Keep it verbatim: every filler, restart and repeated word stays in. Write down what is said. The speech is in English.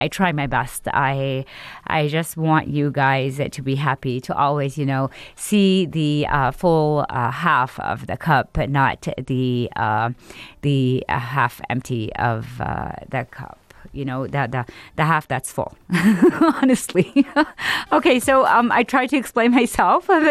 I try my best. I I just want you guys to be happy, to always, you know, see the uh, full uh, half of the cup, but not the uh, the uh, half empty of uh, the cup. You know, the, the, the half that's full, honestly. Okay, so um, I tried to explain myself, but